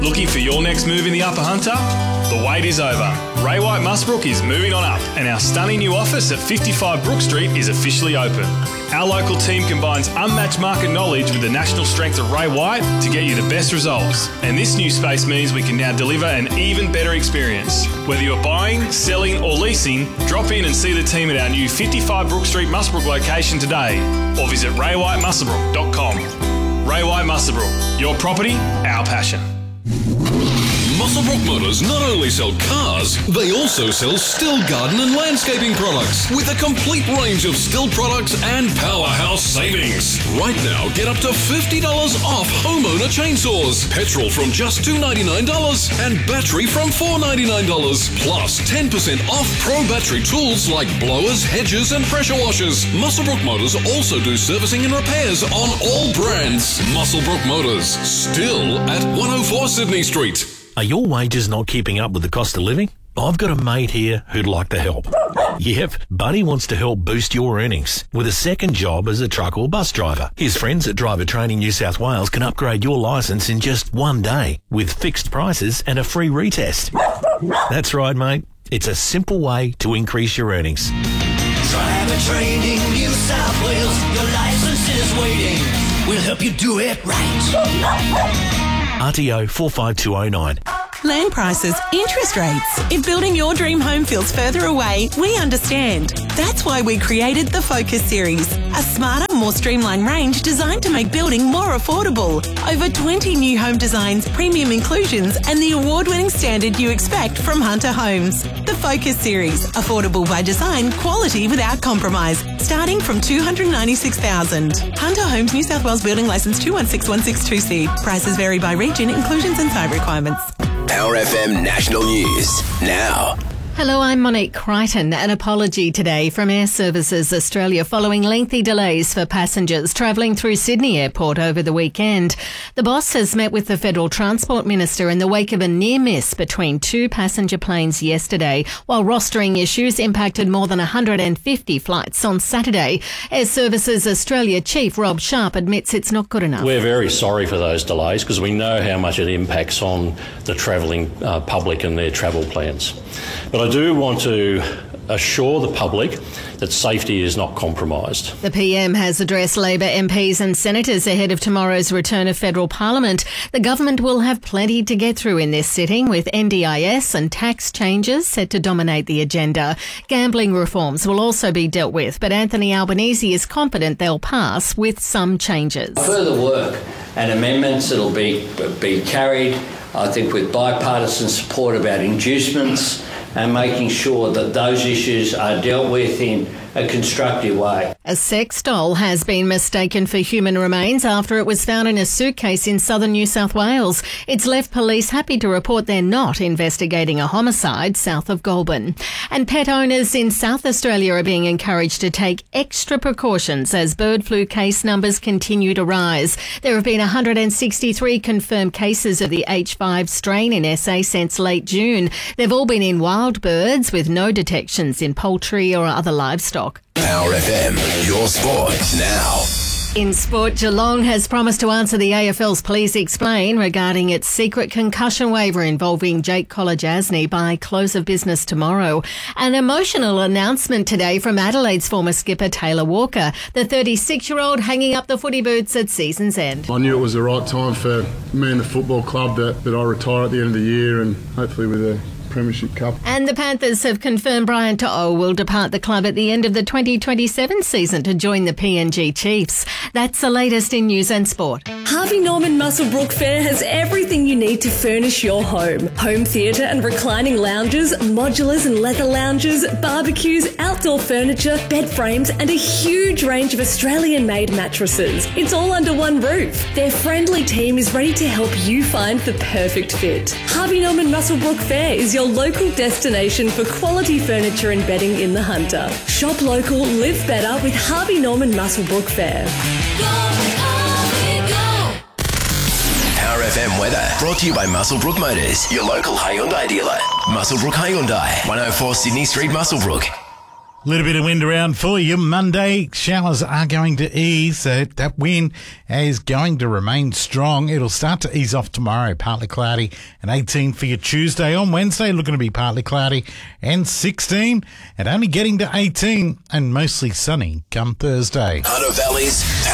Looking for your next move in the Upper Hunter? The wait is over. Ray White Musbrook is moving on up, and our stunning new office at 55 Brook Street is officially open. Our local team combines unmatched market knowledge with the national strength of Ray White to get you the best results. And this new space means we can now deliver an even better experience. Whether you're buying, selling or leasing, drop in and see the team at our new 55 Brook Street Musbrook location today, or visit raywhitemusselbrook.com. Ray White Musselbrook, your property, our passion. Musselbrook Motors not only sell cars, they also sell still garden and landscaping products with a complete range of still products and powerhouse savings. Right now, get up to $50 off homeowner chainsaws, petrol from just $2.99 and battery from $4.99, plus 10% off pro battery tools like blowers, hedges and pressure washers. Musselbrook Motors also do servicing and repairs on all brands. Musselbrook Motors, still at 104 Sydney Street. Are your wages not keeping up with the cost of living? I've got a mate here who'd like to help. Yep, Buddy wants to help boost your earnings with a second job as a truck or bus driver. His friends at Driver Training New South Wales can upgrade your licence in just one day with fixed prices and a free retest. That's right, mate. It's a simple way to increase your earnings. Driver Training New South Wales, your licence is waiting. We'll help you do it right. RTO 45209. Land prices, interest rates. If building your dream home feels further away, we understand. That's why we created the Focus Series, a smarter, more streamlined range designed to make building more affordable. Over 20 new home designs, premium inclusions, and the award-winning standard you expect from Hunter Homes. The Focus Series, affordable by design, quality without compromise, starting from $296,000. Hunter Homes New South Wales Building Licence 216162C. Prices vary by region, inclusions and site requirements. Our FM National News now. Hello, I'm Monique Crichton. An apology today from Air Services Australia following lengthy delays for passengers travelling through Sydney Airport over the weekend. The boss has met with the Federal Transport Minister in the wake of a near miss between two passenger planes yesterday, while rostering issues impacted more than 150 flights on Saturday. Air Services Australia Chief Rob Sharp admits it's not good enough. We're very sorry for those delays because we know how much it impacts on the travelling public and their travel plans. But I do want to assure the public that safety is not compromised. The PM has addressed Labor MPs and senators ahead of tomorrow's return of federal parliament. The government will have plenty to get through in this sitting, with NDIS and tax changes set to dominate the agenda. Gambling reforms will also be dealt with, but Anthony Albanese is confident they'll pass with some changes. Further work and amendments that'll be carried, I think, with bipartisan support about inducements and making sure that those issues are dealt with in a constructive way. A sex doll has been mistaken for human remains after it was found in a suitcase in southern New South Wales. It's left police happy to report they're not investigating a homicide south of Goulburn. And pet owners in South Australia are being encouraged to take extra precautions as bird flu case numbers continue to rise. There have been 163 confirmed cases of the H5 strain in SA since late June. They've all been in wild birds with no detections in poultry or other livestock. Our FM, your sport now. In sport, Geelong has promised to answer the AFL's Please Explain regarding its secret concussion waiver involving Jake Kolodjasny by close of business tomorrow. An emotional announcement today from Adelaide's former skipper Taylor Walker, the 36-year-old hanging up the footy boots at season's end. I knew it was the right time for me and the football club that I retire at the end of the year, and hopefully with a Premiership Cup. And the Panthers have confirmed Brian To'o will depart the club at the end of the 2027 season to join the PNG Chiefs. That's the latest in news and sport. Harvey Norman Muswellbrook Fair has everything you need to furnish your home. Home theatre and reclining lounges, modulars and leather lounges, barbecues, outdoor furniture, bed frames and a huge range of Australian-made mattresses. It's all under one roof. Their friendly team is ready to help you find the perfect fit. Harvey Norman Muswellbrook Fair is your local destination for quality furniture and bedding in the Hunter. Shop local, live better with Harvey Norman Muswellbrook Fair. Our FM weather brought to you by Muswellbrook Motors, your local Hyundai dealer. Muswellbrook Hyundai, 104 Sydney Street, Muswellbrook. A little bit of wind around for you. Monday, showers are going to ease. So that wind is going to remain strong. It'll start to ease off tomorrow, partly cloudy, and 18 for your Tuesday. On Wednesday, looking to be partly cloudy and 16, and only getting to 18 and mostly sunny come Thursday. Hunter Valley's